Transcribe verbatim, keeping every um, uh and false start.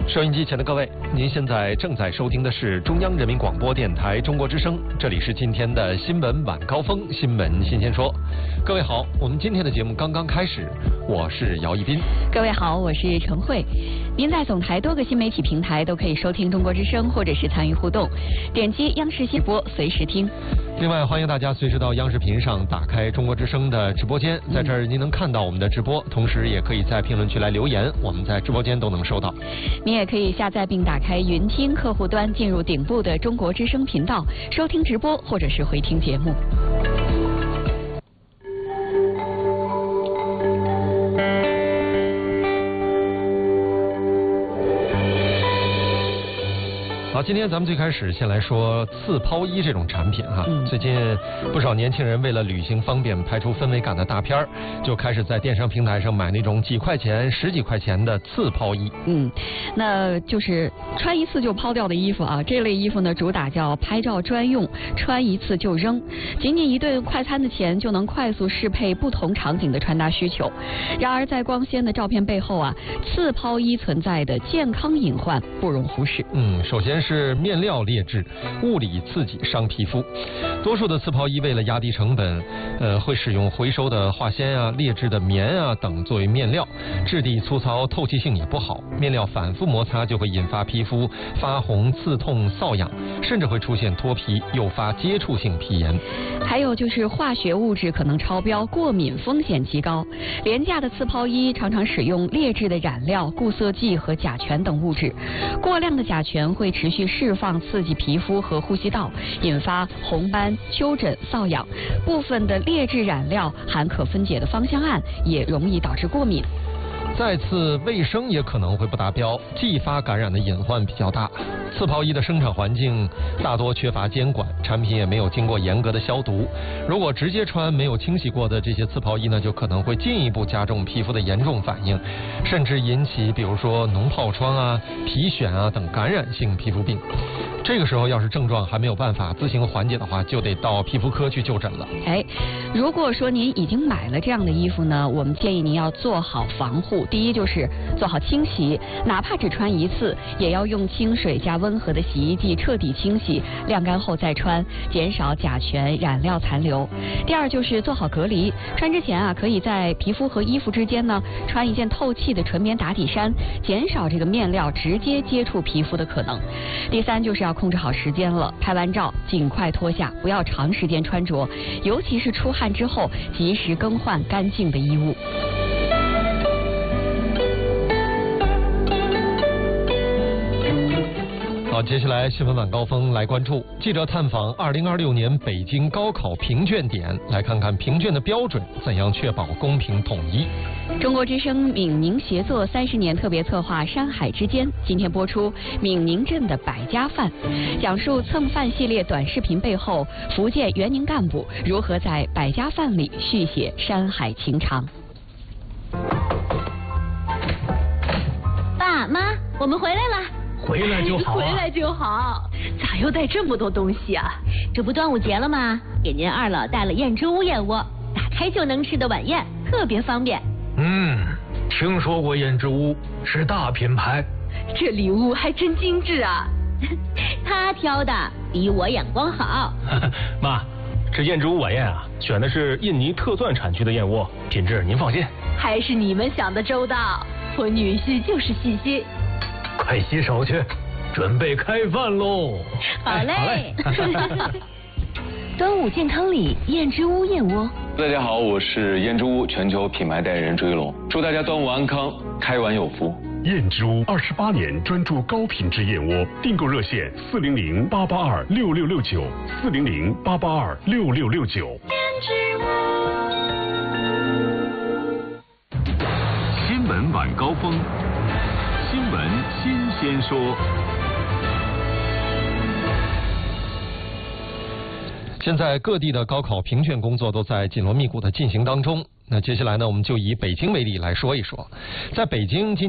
收音机前的各位，您现在正在收听的是中央人民广播电台中国之声，这里是今天的新闻晚高峰，新闻新鲜说。各位好，我们今天的节目刚刚开始，我是姚一斌。 各位好，我是陈慧。您在总台多个新媒体平台都可以收听中国之声，或者是参与互动，点击央视新播随时听。 另外，欢迎大家随时到央视频上打开中国之声的直播间，在这儿您能看到我们的直播，同时也可以在评论区来留言，我们在直播间都能收到。 您也可以下载并打开云听客户端，进入顶部的中国之声频道，收听直播或者是回听节目。好，今天咱们最开始先来说次抛衣这种产品哈。嗯、最近不少年轻人为了旅行方便、拍出氛围感的大片儿，就开始在电商平台上买那种几块钱、十几块钱的次抛衣。嗯，那就是穿一次就抛掉的衣服啊。这类衣服呢，主打叫拍照专用，穿一次就扔。仅仅一顿快餐的钱就能快速适配不同场景的穿搭需求。然而，在光鲜的照片背后啊，次抛衣存在的健康隐患不容忽视。嗯，首先是。是面料劣质，物理刺激伤皮肤。多数的次抛衣为了压低成本，呃，会使用回收的化纤啊、劣质的棉啊等作为面料，质地粗糙，透气性也不好。面料反复摩擦就会引发皮肤发红、刺痛、瘙痒，甚至会出现脱皮，诱发接触性皮炎。还有就是化学物质可能超标，过敏风险极高。廉价的次抛衣常常使用劣质的染料、固色剂和甲醛等物质，过量的甲醛会持续释放，刺激皮肤和呼吸道，引发红斑、丘疹、瘙痒。部分的劣质染料含可分解的芳香胺，也容易导致过敏。再次，卫生也可能会不达标，继发感染的隐患比较大。次抛衣的生产环境大多缺乏监管，产品也没有经过严格的消毒。如果直接穿没有清洗过的这些次抛衣呢，就可能会进一步加重皮肤的严重反应，甚至引起比如说脓疱疮啊、皮癣啊等感染性皮肤病。这个时候要是症状还没有办法自行缓解的话，就得到皮肤科去就诊了。哎，如果说您已经买了这样的衣服呢，我们建议您要做好防护。第一就是做好清洗，哪怕只穿一次，也要用清水加温和的洗衣剂彻底清洗，晾干后再穿，减少甲醛染料残留。第二就是做好隔离，穿之前啊，可以在皮肤和衣服之间呢穿一件透气的纯棉打底衫，减少这个面料直接接触皮肤的可能。第三就是要控制好时间了，拍完照尽快脱下，不要长时间穿着，尤其是出汗之后及时更换干净的衣物。好，接下来新闻晚高峰来关注，记者探访二零二六年北京高考评卷点，来看看评卷的标准怎样确保公平统一。中国之声闽宁协作三十年特别策划《山海之间》今天播出闽宁镇的百家饭，讲述蹭饭系列短视频背后福建援宁干部如何在百家饭里续写山海情长。 爸妈，我们回来了。 回来就好、啊、 回来就好。咋又带这么多东西啊？这不端午节了吗？给您二老带了燕之屋燕窝，打开就能吃的晚宴，特别方便。 嗯，听说过燕之屋，是大品牌。 这礼物还真精致啊。他挑的比我眼光好。 妈，这燕之屋晚宴啊，选的是印尼特钻产区的燕窝，品质您放心。 还是你们想的周到，我女婿就是细心。 快洗手去，准备开饭喽！ 好嘞。端午健康礼，燕之屋燕窝。 大家好，我是燕之屋全球品牌代言人追龙，祝大家端午安康，开碗有福。 燕之屋二十八年专注高品质燕窝，订购热线四零零八八二六六六九四零零八八二六六六九。燕之屋。 新闻晚高峰。新闻新鲜说。 现在各地的高考评卷工作都在紧锣密鼓的进行当中。那接下来呢，我们就以北京为例来说一说，在北京今